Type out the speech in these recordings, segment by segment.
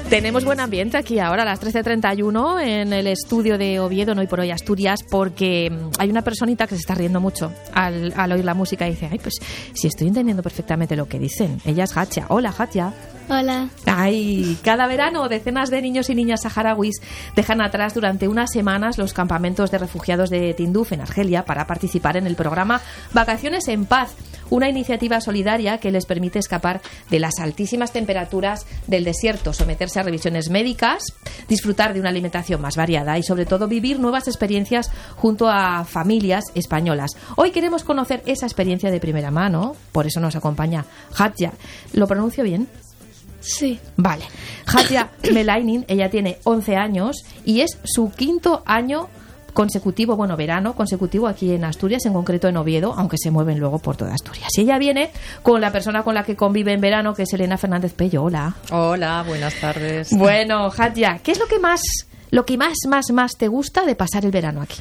Tenemos buen ambiente aquí ahora a las 13:31 en el estudio de Oviedo, no Hoy por Hoy Asturias, porque hay una personita que se está riendo mucho al oír la música y dice, ay, pues si estoy entendiendo perfectamente lo que dicen. Ella es Hatia. Hola, Hatia. Hola. Ay, cada verano decenas de niños y niñas saharauis dejan atrás durante unas semanas los campamentos de refugiados de Tinduf en Argelia para participar en el programa Vacaciones en Paz, una iniciativa solidaria que les permite escapar de las altísimas temperaturas del desierto, someterse a revisiones médicas, disfrutar de una alimentación más variada y sobre todo vivir nuevas experiencias junto a familias españolas. Hoy queremos conocer esa experiencia de primera mano, por eso nos acompaña Hatia. ¿Lo pronuncio bien? Sí. Vale. Hatia Melainin, ella tiene 11 años y es su 5º año consecutivo, verano consecutivo aquí en Asturias, en concreto en Oviedo, aunque se mueven luego por toda Asturias. Y ella viene con la persona con la que convive en verano, que es Elena Fernández Pello. Hola. Hola, buenas tardes. Bueno, Hatia, ¿qué es lo que más te gusta de pasar el verano aquí?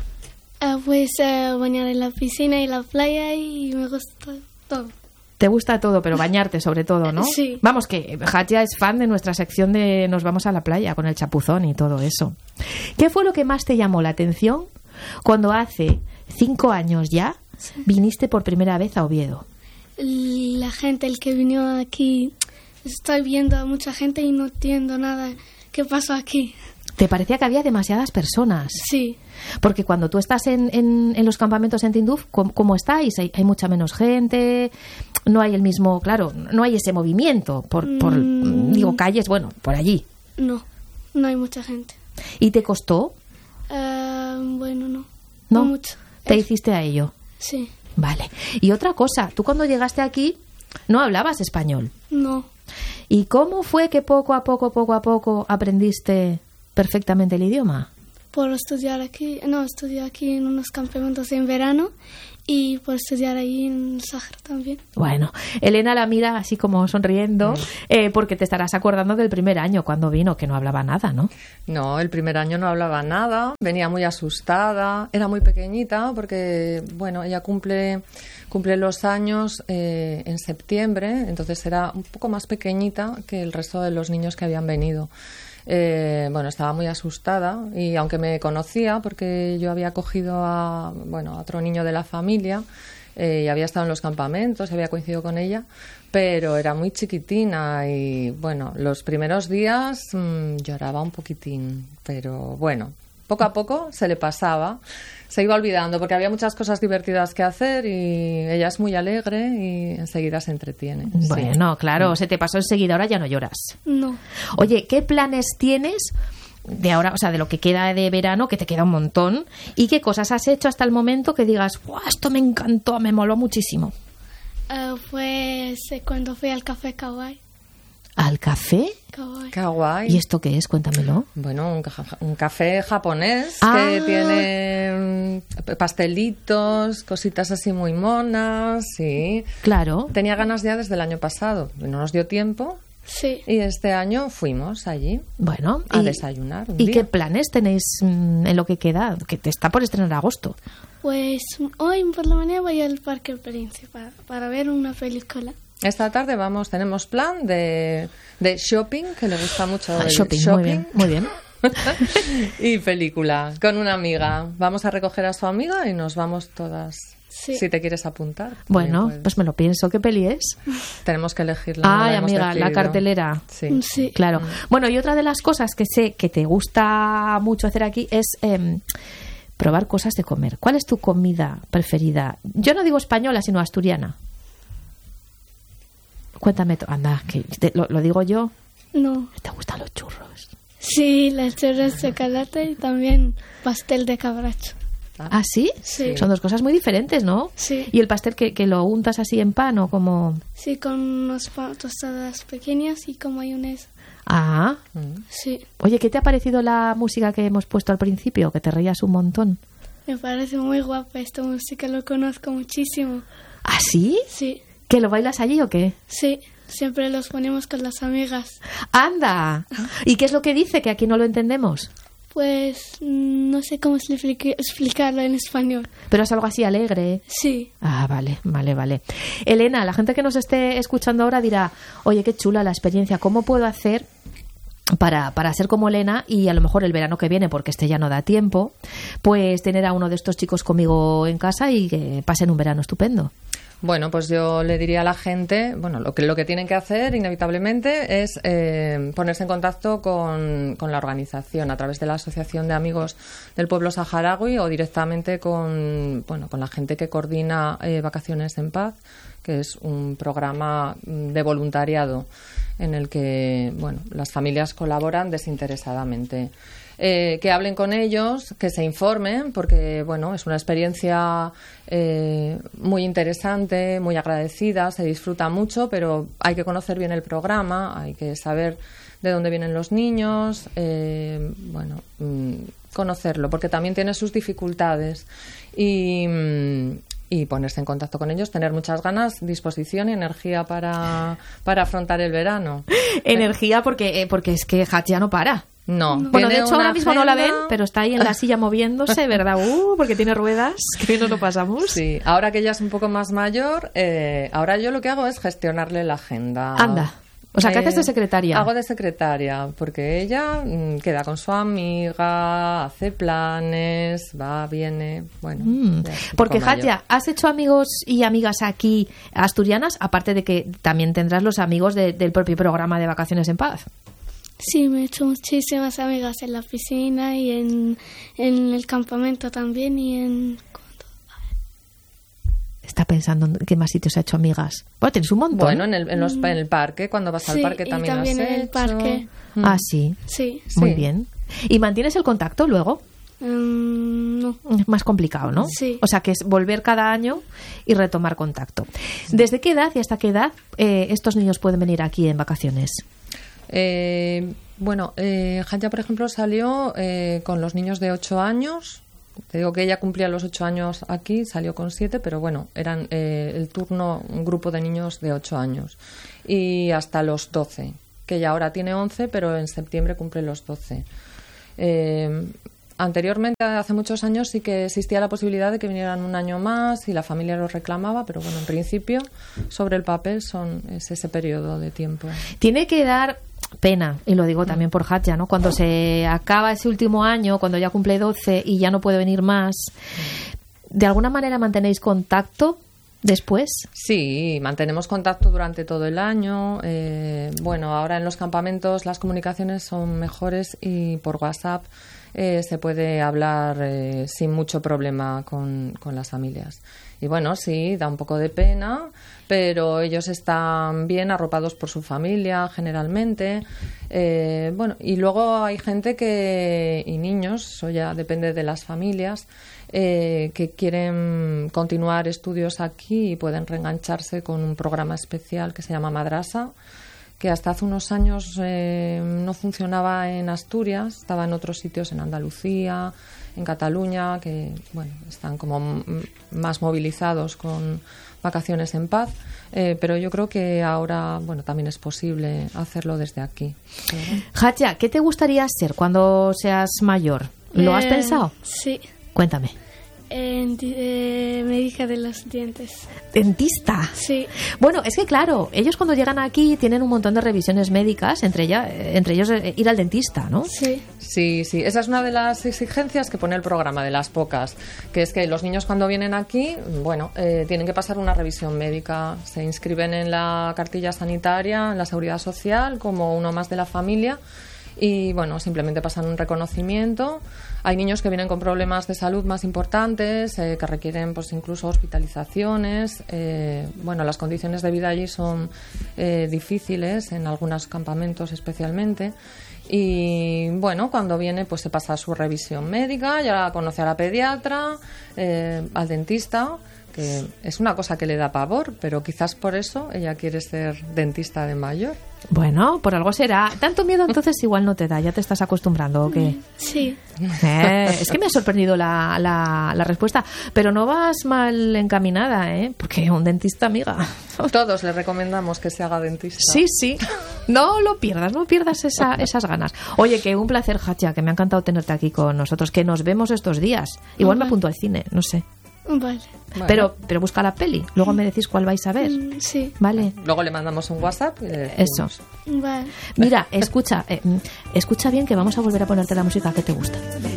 Bañar en la piscina y la playa y me gusta todo. Te gusta todo, pero bañarte sobre todo, ¿no? Sí. Vamos, que Hatia es fan de nuestra sección de Nos vamos a la playa con el chapuzón y todo eso. ¿Qué fue lo que más te llamó la atención cuando hace 5 años ya viniste por primera vez a Oviedo? La gente, el que vino aquí, estoy viendo a mucha gente y no entiendo nada. ¿Qué pasó aquí? ¿Te parecía que había demasiadas personas? Sí. Porque cuando tú estás en los campamentos en Tinduf, ¿cómo estáis? ¿Hay mucha menos gente? No hay el mismo, claro, no hay ese movimiento por calles, por allí. No hay mucha gente. ¿Y te costó? No. ¿No? Mucho. ¿Te hiciste a ello? Sí. Vale. Y otra cosa, tú cuando llegaste aquí no hablabas español. No. ¿Y cómo fue que poco a poco aprendiste perfectamente el idioma? Por estudiar aquí, estudié aquí en unos campamentos en verano y por estudiar ahí en el Sáhara también. Bueno, Elena la mira así como sonriendo, porque te estarás acordando del primer año cuando vino, que no hablaba nada, ¿no? No, el primer año no hablaba nada, venía muy asustada, era muy pequeñita porque, ella cumple los años en septiembre, entonces era un poco más pequeñita que el resto de los niños que habían venido. Estaba muy asustada y aunque me conocía porque yo había cogido a otro niño de la familia y había estado en los campamentos, había coincidido con ella, pero era muy chiquitina y los primeros días lloraba un poquitín, pero poco a poco se le pasaba, se iba olvidando porque había muchas cosas divertidas que hacer y ella es muy alegre y enseguida se entretiene. Bueno, sí. Claro, se te pasó enseguida, ahora ya no lloras. No. Oye, ¿qué planes tienes de ahora, de lo que queda de verano, que te queda un montón, y qué cosas has hecho hasta el momento que digas, ¡guau, esto me encantó, me moló muchísimo? Cuando fui al Café Kawaii. ¿Al café? Kawaii. ¿Y esto qué es? Cuéntamelo. Un café japonés que tiene pastelitos, cositas así muy monas, sí. Claro. Tenía ganas ya desde el año pasado, no nos dio tiempo. Sí. Y este año fuimos allí a desayunar. ¿Y qué planes tenéis en lo que queda? Que te está por estrenar agosto. Pues hoy por la mañana voy al Parque Principal para ver una película. Esta tarde tenemos plan de shopping, que le gusta mucho el shopping. Muy bien. Y película, con una amiga. Vamos a recoger a su amiga y nos vamos todas. Sí. Si te quieres apuntar. Bueno, pues me lo pienso. ¿Qué peli es? Tenemos que elegirla. Ay, amiga, la cartelera. Sí. Claro. Bueno, y otra de las cosas que sé que te gusta mucho hacer aquí es probar cosas de comer. ¿Cuál es tu comida preferida? Yo no digo española, sino asturiana. Cuéntame, anda, que lo digo yo. No. ¿Te gustan los churros? Sí, los churros de chocolate y también pastel de cabracho. ¿Ah, sí? Sí. Son dos cosas muy diferentes, ¿no? Sí. ¿Y el pastel que lo untas así en pan o como...? Sí, con unas tostadas pequeñas y con mayonesa. Ah. Sí. Oye, ¿qué te ha parecido la música que hemos puesto al principio? Que te reías un montón. Me parece muy guapa esta música, lo conozco muchísimo. ¿Ah, sí? Sí. ¿Que lo bailas allí o qué? Sí, siempre los ponemos con las amigas. ¡Anda! ¿Y qué es lo que dice, que aquí no lo entendemos? Pues no sé cómo explicarlo en español. Pero es algo así alegre. Sí. Ah, vale. Elena, la gente que nos esté escuchando ahora dirá, oye, qué chula la experiencia, ¿cómo puedo hacer para ser como Elena y a lo mejor el verano que viene, porque ya no da tiempo, pues tener a uno de estos chicos conmigo en casa y que pasen un verano estupendo. Bueno, pues yo le diría a la gente, bueno, lo que tienen que hacer inevitablemente es ponerse en contacto con la organización a través de la Asociación de Amigos del Pueblo Saharaui o directamente con la gente que coordina Vacaciones en Paz, que es un programa de voluntariado en el que, las familias colaboran desinteresadamente. Que hablen con ellos, que se informen, porque es una experiencia muy interesante, muy agradecida, se disfruta mucho, pero hay que conocer bien el programa, hay que saber de dónde vienen los niños, conocerlo, porque también tiene sus dificultades y ponerse en contacto con ellos, tener muchas ganas, disposición y energía para afrontar el verano. Energía porque es que Hatia no para. No. Bueno, de hecho ahora mismo no la ven, pero está ahí en la silla moviéndose, ¿verdad? Porque tiene ruedas, que bien nos lo pasamos. Sí, ahora que ella es un poco más mayor, ahora yo lo que hago es gestionarle la agenda. Anda. O sea, ¿qué haces de secretaria? Hago de secretaria, porque ella queda con su amiga, hace planes, va, viene, Porque, Hatia, ¿has hecho amigos y amigas aquí asturianas? Aparte de que también tendrás los amigos del propio programa de Vacaciones en Paz. Sí, me he hecho muchísimas amigas en la piscina y en el campamento también y en... Está pensando en qué más sitios ha hecho amigas. Bueno, tienes un montón. Bueno, en el parque, cuando vas al parque también lo has hecho. Sí, y también en el parque. Ah, sí. Sí. Muy bien. ¿Y mantienes el contacto luego? No. Es más complicado, ¿no? Sí. O sea, que es volver cada año y retomar contacto. ¿Desde qué edad y hasta qué edad estos niños pueden venir aquí en vacaciones? Hatia, por ejemplo, salió con los niños de 8 años. Te digo que ella cumplía los 8 años aquí, salió con 7, pero eran el turno, un grupo de niños de 8 años. Y hasta los 12, que ella ahora tiene 11, pero en septiembre cumple los 12. Anteriormente, hace muchos años, sí que existía la posibilidad de que vinieran un año más y la familia los reclamaba, pero en principio, sobre el papel, es ese periodo de tiempo. Tiene que dar pena, y lo digo también por Hatia, ¿no? Cuando se acaba ese último año, cuando ya cumple 12 y ya no puede venir más, ¿de alguna manera mantenéis contacto después? Sí, mantenemos contacto durante todo el año. Ahora en los campamentos las comunicaciones son mejores y por WhatsApp se puede hablar sin mucho problema con las familias. Y sí, da un poco de pena, pero ellos están bien arropados por su familia generalmente. Y luego hay gente y niños, eso ya depende de las familias, que quieren continuar estudios aquí y pueden reengancharse con un programa especial que se llama Madrasa, que hasta hace unos años no funcionaba en Asturias, estaba en otros sitios, en Andalucía, en Cataluña, que están como más movilizados con Vacaciones en Paz, pero yo creo que ahora también es posible hacerlo desde aquí. Hatia, ¿qué te gustaría ser cuando seas mayor? ¿Lo has pensado? Sí. Cuéntame. Médica de los dientes. ¿Dentista? Sí. Bueno, es que claro, ellos cuando llegan aquí tienen un montón de revisiones médicas, entre ellos ir al dentista, ¿no? Sí. Sí, esa es una de las exigencias que pone el programa, de las pocas, que es que los niños cuando vienen aquí, tienen que pasar una revisión médica, se inscriben en la cartilla sanitaria, en la Seguridad Social, como uno más de la familia. Y simplemente pasan un reconocimiento. Hay niños que vienen con problemas de salud más importantes, que requieren incluso hospitalizaciones. Las condiciones de vida allí son difíciles, en algunos campamentos especialmente. Y cuando viene se pasa su revisión médica, ya conoce a la pediatra, al dentista, que es una cosa que le da pavor, pero quizás por eso ella quiere ser dentista de mayor. Bueno, por algo será. ¿Tanto miedo entonces igual no te da? ¿Ya te estás acostumbrando o qué? Sí. Es que me ha sorprendido la respuesta, pero no vas mal encaminada, porque un dentista, amiga. Todos le recomendamos que se haga dentista. Sí. No lo pierdas, no pierdas esas ganas. Oye, que un placer, Hatia, que me ha encantado tenerte aquí con nosotros, que nos vemos estos días. Igual me apunto al cine, no sé. Vale. Bueno. Pero busca la peli. Luego me decís cuál vais a ver. Sí. Vale. Luego le mandamos un WhatsApp y le decimos. Eso. Vale. Mira, escucha bien que vamos a volver a ponerte la música que te gusta.